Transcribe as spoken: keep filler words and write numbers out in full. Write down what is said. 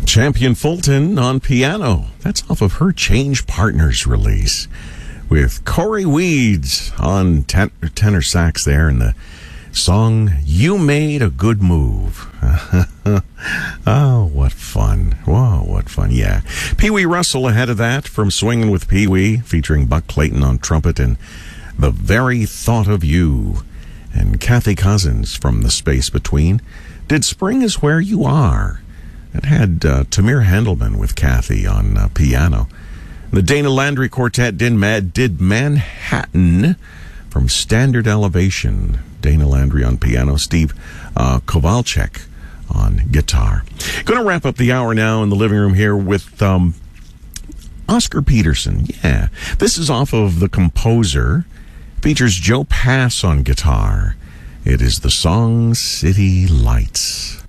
Champion Fulton on piano. That's off of her Change Partners release. With Corey Weeds on ten- tenor sax there in the song You Made a Good Move. Oh, what fun. Whoa, what fun. Yeah. Pee Wee Russell ahead of that from Swingin' with Pee Wee, featuring Buck Clayton on trumpet and The Very Thought of You. And Kathy Cousins from The Space Between did Spring Is Where You Are. It had uh, Tamir Handelman with Kathy on uh, piano. The Dana Landry Quartet did, Mad, did Manhattan from Standard Elevation. Dana Landry on piano, Steve uh, Kovalchek on guitar. Going to wrap up the hour now in the living room here with um, Oscar Peterson. Yeah, this is off of The Composer. Features Joe Pass on guitar. It is the song City Lights.